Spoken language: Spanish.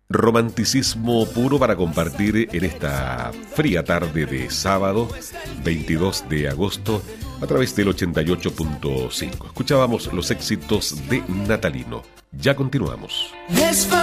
Romanticismo puro para compartir en esta fría tarde de sábado 22 de agosto a través del 88.5. Escuchábamos los éxitos de Natalino. Ya continuamos.